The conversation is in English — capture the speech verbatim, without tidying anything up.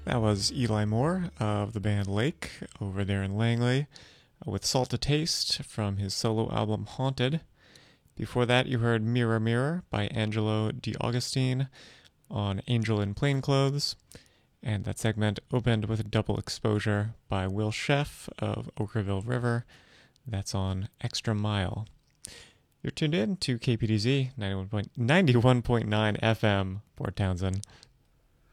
That was Eli Moore of the band Lake over there in Langley with Salt to Taste from his solo album Haunted. Before that, you heard Mirror Mirror by Angelo DeAugustine on Angel in Plainclothes. And that segment opened with Double Exposure by Will Sheff of Okerville River. That's on Extra Mile. You're tuned in to K P D Z ninety-one point nine F M, Port Townsend.